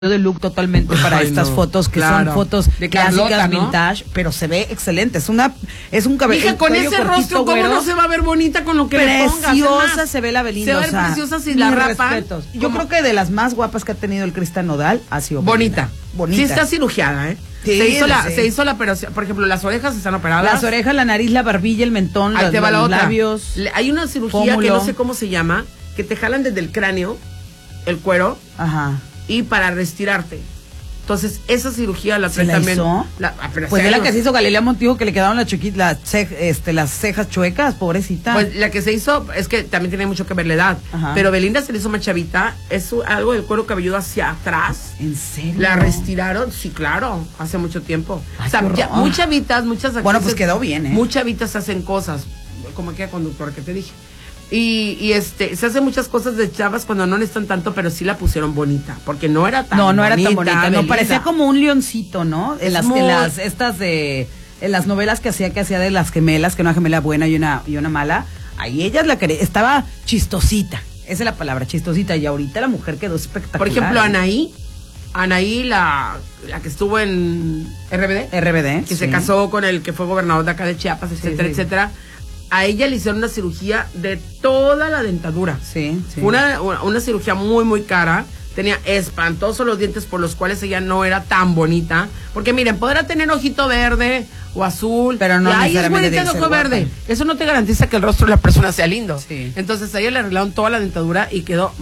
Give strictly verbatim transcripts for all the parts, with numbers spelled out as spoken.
de look totalmente para Ay, estas no, fotos que claro. son fotos De clásicas, Carlota, ¿no? vintage, pero se ve excelente. Es una es un cabello. Hija, con ese rostro, ¿cómo no se va a ver bonita con lo que le pongas? Preciosa Además, se ve la Belinda. se ve o sea, preciosa si la rapan. respetos. Yo ¿Cómo? creo que de las más guapas que ha tenido el Cristian Nodal ha sido Bonita. Belinda. Bonita. Sí está cirugiada, ¿eh? Sí, se hizo la, sí. se hizo la operación, por ejemplo, las orejas están operadas. Las orejas, la nariz, la barbilla, el mentón, Ahí las, te va la los otra. labios. Le- Hay una cirugía pómulo. que no sé cómo se llama, que te jalan desde el cráneo, el cuero, Ajá. y para restirarte. Entonces, esa cirugía la ¿Se la también. hizo? La, ah, pero Pues hace de la años. que se hizo Galilea Montijo, que le quedaron las, chiqui- las, ce- este, las cejas chuecas, pobrecita. Pues la que se hizo, es que también tiene mucho que ver la edad. Ajá. Pero Belinda se le hizo más chavita, es u- algo del cuero cabelludo hacia atrás. ¿En serio? La retiraron, sí, claro, hace mucho tiempo. Ay, o sea, qué ya, horror. muchas chavitas, muchas actrices. Bueno, pues quedó bien, ¿eh? Muchas chavitas hacen cosas, como aquella conductora que te dije. Y, y este, se hacen muchas cosas de chavas cuando no necesitan tanto, pero sí la pusieron bonita, porque no era tan No, no bonita. era tan bonita, no, Belinda. parecía como un leoncito, ¿no? En Es las, muy- en las, estas de, en las novelas que hacía, que hacía de las gemelas, que una gemela buena y una, y una mala, ahí ella la quería, estaba chistosita, esa es la palabra, chistosita, y ahorita la mujer quedó espectacular. Por ejemplo, ¿eh? Anaí, Anaí, la, la que estuvo en R B D, R B D, que sí. se casó con el que fue gobernador de acá de Chiapas, etcétera, sí. etcétera. A ella le hicieron una cirugía de toda la dentadura. Sí, sí. Una, una, una cirugía muy, muy cara. Tenía espantosos los dientes por los cuales ella no era tan bonita. Porque miren, podrá tener ojito verde o azul. Pero no y ahí es necesariamente bonita de tiene que ojo ser verde. guapa. Eso no te garantiza que el rostro de la persona sea lindo. Sí. Entonces a ella le arreglaron toda la dentadura y quedó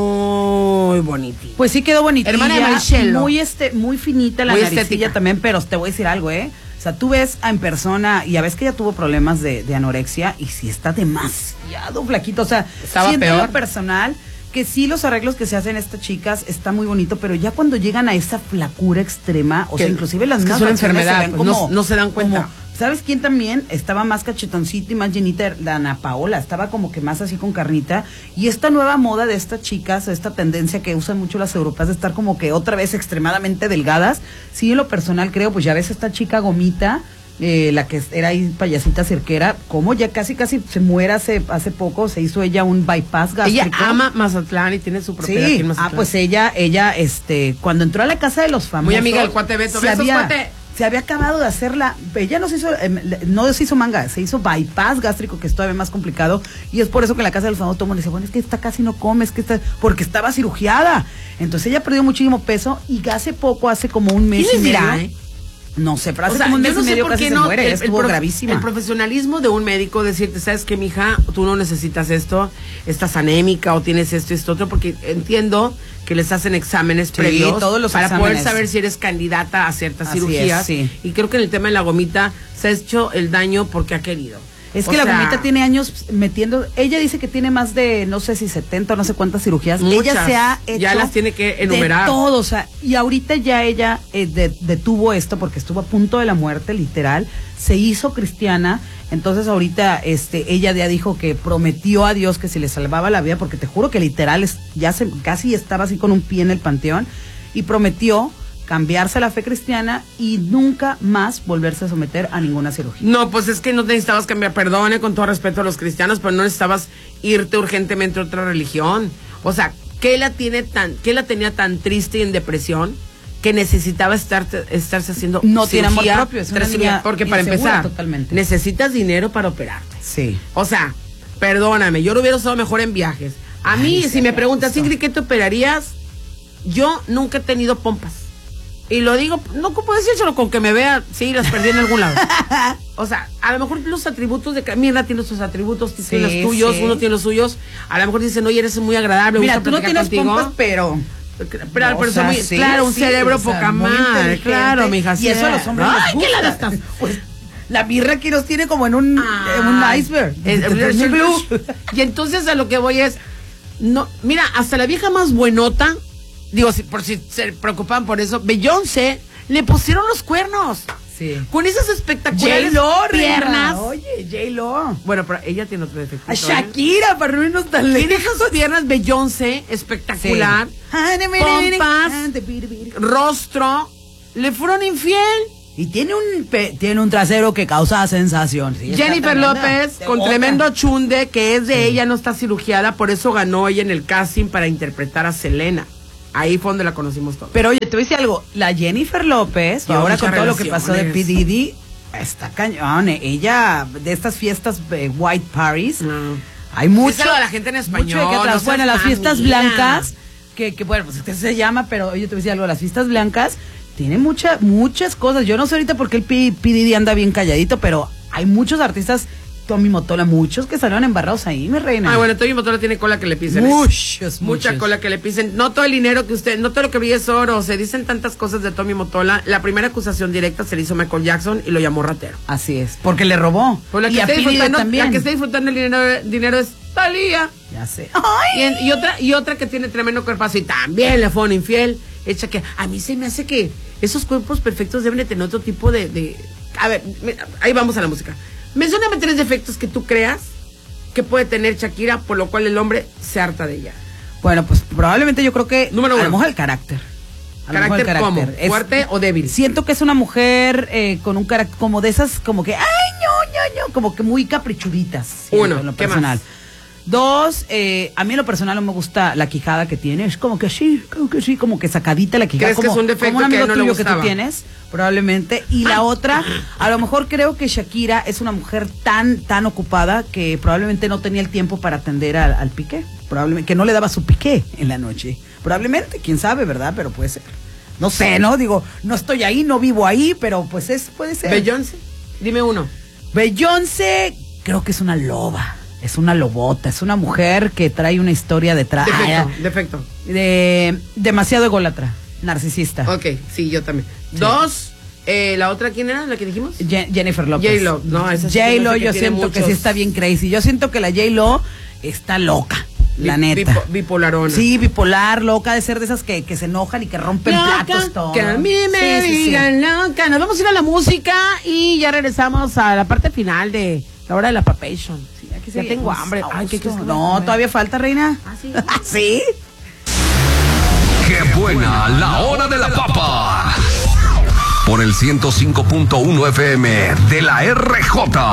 muy bonita. Pues sí quedó bonita. Hermana de Marcelo. Muy este, muy finita la Muy naricilla estética. también, pero te voy a decir algo, ¿eh? O sea, tú ves en persona, y a veces que ella tuvo problemas de, de anorexia, y sí está demasiado flaquito. O sea, Estaba siento en peor. lo personal que sí los arreglos que se hacen estas chicas está muy bonito, pero ya cuando llegan a esa flacura extrema, o sea, Que- inclusive las es que es mismas una facciones enfermedad, se ven pues, no- como- no se dan cuenta. como- ¿Sabes quién también estaba más cachetoncita y más llenita? La Ana Paola, estaba como que más así con carnita. Y esta nueva moda de estas chicas, esta tendencia que usan mucho las europeas de estar como que otra vez extremadamente delgadas, sí, en lo personal creo, pues ya ves esta chica Gomita, eh, la que era ahí payasita cerquera, como ya casi casi se muere hace, hace poco, se hizo ella un bypass gástrico. Ella ama Mazatlán y tiene su propiedad aquí Sí, en Mazatlán. ah, pues ella, ella, este, cuando entró a la casa de los famosos. Muy amiga del cuate Beto. se Besos, había, cuate. se había acabado de hacerla, ella no se hizo, eh, no se hizo manga, se hizo bypass gástrico, que es todavía más complicado, y es por eso que en la casa de los famosos todo el mundo dice, bueno, es que esta casi no come, es que está, porque estaba cirugiada. Entonces ella perdió muchísimo peso, y hace poco, hace como un mes ¿Quién y les medio, dirá, eh? no sé, pero hace O sea, como un yo mes no y sé medio por casi qué se no, muere, el, el estuvo prof- gravísima. el profesionalismo de un médico decirte, sabes qué, mija, tú no necesitas esto, estás anémica o tienes esto y esto otro, porque entiendo que les hacen exámenes Sí, previos todos los para exámenes. poder saber si eres candidata a ciertas Así cirugías. es, sí. Y creo que en el tema de la gomita se ha hecho el daño porque ha querido. Es O que la sea, Gomita tiene años metiendo, ella dice que tiene más de, no sé si setenta o no sé cuántas cirugías. Muchas. Ella se ha hecho Ya las tiene que enumerar. de todo, o sea, y ahorita ya ella eh, de- detuvo esto porque estuvo a punto de la muerte, literal, se hizo cristiana, entonces ahorita este ella ya dijo que prometió a Dios que si le salvaba la vida, porque te juro que literal es, ya se, casi estaba así con un pie en el panteón, y prometió cambiarse a la fe cristiana y nunca más volverse a someter a ninguna cirugía. No, pues es que no necesitabas cambiar, perdone con todo respeto a los cristianos, pero no necesitabas irte urgentemente a otra religión. O sea, ¿qué la tiene tan, qué la tenía tan triste y en depresión que necesitaba estar, estarse haciendo No tiene amor cirugía propio, es una tras cirugía? niña Porque para insegura empezar, totalmente. necesitas dinero para operarte. Sí. O sea, perdóname, yo lo hubiera usado mejor en viajes. A mí, Ay, si sí, me me preguntas, gustó. Ingrid, ¿qué te operarías? Yo nunca he tenido pompas. Y lo digo, no ocupo decírselo con que me vea, sí, las perdí en algún lado. O sea, a lo mejor los atributos de Camila tiene sus atributos, tú Sí, tienes los tuyos, sí. uno tiene los suyos. A lo mejor dicen, oye, eres muy agradable, Mira, gusta tú no platicar tienes contigo. pompas, pero... Pero, o pero sea, son muy- sí, claro, un sí, cerebro o sea, poca muy madre, inteligente. claro, mija. Y sí eso a es. los hombres Ay, les gusta. ¿qué la gastas? Pues, la birra aquí nos tiene como en un, Ah, en un iceberg. es- es el blue. Y entonces a lo que voy es, no, mira, hasta la vieja más buenota, digo, si, por si se preocupan por eso, Beyoncé le pusieron los cuernos. Sí. Con esas espectaculares J-Lo, piernas. reina. Oye, J-Lo. Bueno, pero ella tiene otro defecto. A Shakira, para no irnos tan Tiene lejos. esas piernas Beyoncé, espectacular. Pompas. Rostro. Le fueron infiel. Y tiene un pe- tiene un trasero que causa sensación. Sí, está Jennifer tremenda. López, De con boca. tremendo chunde, que es de ella, no está cirugiada, por eso ganó ella en el casting para interpretar a Selena. Ahí fue donde la conocimos todos. Pero oye, te voy a decir algo, la Jennifer López, y Toda ahora mucha con todo lo que pasó de P. relaciones. Diddy, está cañón. eh. Ella, de estas fiestas eh, white parties, No. hay mucho. Díselo a la gente en español, mucho de qué atrás. no seas Bueno, las fiestas mamila. blancas, que, que bueno, pues que se llama, pero oye, te voy a decir algo, las fiestas blancas tienen mucha, muchas cosas. Yo no sé ahorita por qué el P. P. Diddy anda bien calladito, pero hay muchos artistas, Tommy Motola, muchos que salieron embarrados ahí, mi reina. Ah, bueno, Tommy Motola tiene cola que le pisen. ¿eh? Muchos, Mucha muchos. cola que le pisen. No todo el dinero que usted, no todo lo que brilla es oro. Se dicen tantas cosas de Tommy Motola. La primera acusación directa se le hizo a Michael Jackson y lo llamó ratero. Así es, porque le robó. Pues la, que y a está P. Diddy disfrutando, también. la que está disfrutando el dinero, dinero es Thalía. Ya sé. Y, en- y otra y otra que tiene tremendo cuerpazo y también le fueron infiel. Hecha que a mí se me hace que esos cuerpos perfectos deben de tener otro tipo de, de... A ver, me- ahí vamos a la música. Mencióname tres defectos que tú creas que puede tener Shakira, por lo cual el hombre se harta de ella. Bueno, pues probablemente yo creo que Número a uno. lo mejor el carácter. A lo mejor el ¿Carácter cómo? Es- ¿Fuerte o débil? Siento que es una mujer eh, con un carácter como de esas, como que, ay, no, no, no, como que muy caprichuditas. siento, Uno, en lo ¿qué personal. más? Dos, eh, a mí en lo personal no me gusta la quijada que tiene. Es como que sí, como que sí, como que sacadita la quijada. ¿Crees que como, es un defecto como un que amigo no le tuyo que tú gustaba? tienes, probablemente. Y la otra, a lo mejor creo que Shakira es una mujer tan, tan ocupada que probablemente no tenía el tiempo para atender al, al piqué. Probablemente, que no le daba su piqué en la noche. Probablemente, quién sabe, ¿verdad? Pero puede ser. No sé, ¿no? Digo, no estoy ahí, no vivo ahí, pero pues es, puede ser. Beyoncé, dime uno. Beyoncé, creo que es una loba. Es una lobota, es una mujer que trae una historia detrás. Defecto, Ah, defecto. de, demasiado ególatra, narcisista. Ok, sí, yo también. Dos, eh, ¿la otra quién era? ¿La que dijimos? Je- Jennifer López. J-Lo, no, esa sí se me J-Lo, hace que yo tiene siento que muchos- sí está bien crazy. Yo siento que la J-Lo está loca, la Bi- neta. bipo- bipolarona. Sí, bipolar, loca, de ser de esas que, que se enojan y que rompen platos, todo. Que a mí me Sí, sí, sí. digan loca. Nos vamos a ir a la música y ya regresamos a la parte final de la hora de la papation. Sí, aquí Ya seguimos. tengo hambre. A Ay, ¿qué gusto. crees que me voy a No, comer? todavía falta, reina. Ah, sí. ¿Sí? ¡Qué buena la hora de la papa! Por el ciento cinco punto uno F M de la R J.